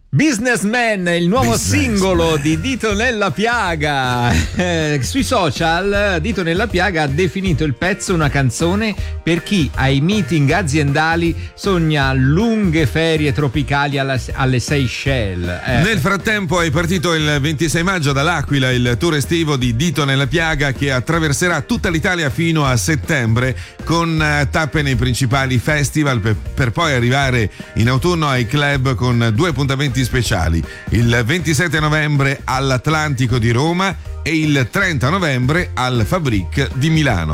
Businessman, il nuovo singolo di Dito Nella Piaga. Sui social Dito Nella Piaga ha definito il pezzo una canzone per chi ai meeting aziendali sogna lunghe ferie tropicali alle Seychelles. Nel frattempo è partito il 26 maggio dall'Aquila il tour estivo di Dito Nella Piaga, che attraverserà tutta l'Italia fino a settembre con tappe nei principali festival per poi arrivare in autunno ai club con 2 appuntamenti speciali: il 27 novembre all'Atlantico di Roma e il 30 novembre al Fabric di Milano.